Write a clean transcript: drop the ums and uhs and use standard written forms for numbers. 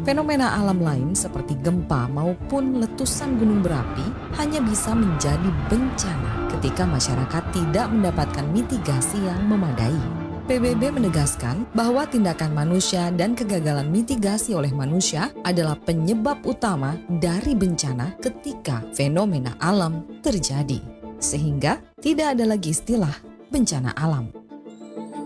Fenomena alam lain seperti gempa maupun letusan gunung berapi hanya bisa menjadi bencana ketika masyarakat tidak mendapatkan mitigasi yang memadai. PBB menegaskan bahwa tindakan manusia dan kegagalan mitigasi oleh manusia adalah penyebab utama dari bencana ketika fenomena alam terjadi. Sehingga tidak ada lagi istilah bencana alam.